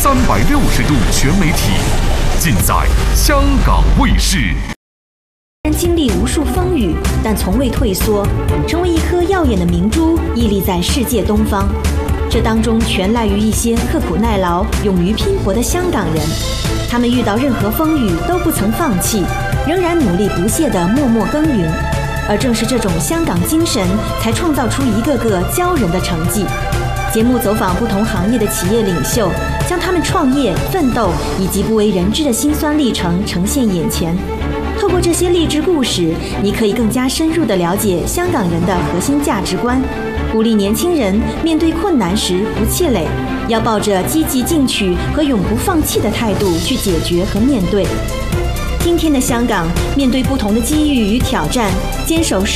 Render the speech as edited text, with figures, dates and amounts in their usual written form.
360度全媒体，尽在香港卫视。 经历无数风雨，但从未退缩，成为一颗耀眼的明珠，屹立在世界东方。这当中全赖于一些刻苦耐劳、勇于拼搏的香港人。他们遇到任何风雨都不曾放弃，仍然努力不懈地默默耕耘。而正是这种香港精神，才创造出一个个骄人的成绩。节目走访不同行业的企业领袖，将他们创业、奋斗以及不为人知的辛酸历程呈现眼前。透过这些励志故事，你可以更加深入地了解香港人的核心价值观，鼓励年轻人面对困难时不气馁，要抱着积极进取和永不放弃的态度去解决和面对。今天的香港，面对不同的机遇与挑战，坚守